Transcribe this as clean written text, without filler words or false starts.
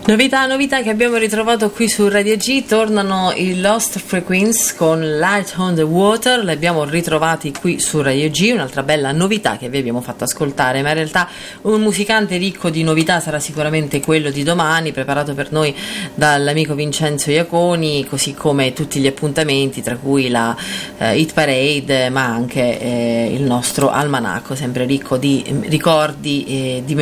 Novità che abbiamo ritrovato qui su Radio G. Tornano i Lost Frequencies con Light on the Water. Li abbiamo ritrovati qui su Radio G, un'altra bella novità che vi abbiamo fatto ascoltare, ma in realtà un musicante ricco di novità sarà sicuramente quello di domani, preparato per noi dall'amico Vincenzo Iaconi, così come tutti gli appuntamenti, tra cui la Hit Parade, ma anche il nostro almanacco, sempre ricco di ricordi e di